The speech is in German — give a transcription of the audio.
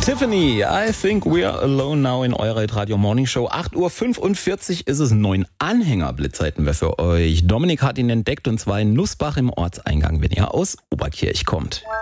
Tiffany, I think we're alone now in eurer Radio Morning Show. 8:45 Uhr ist es, 9 Anhängerblitz hätten wir für euch. Dominik hat ihn entdeckt und zwar in Nussbach im Ortseingang, wenn ihr aus Oberkirch kommt.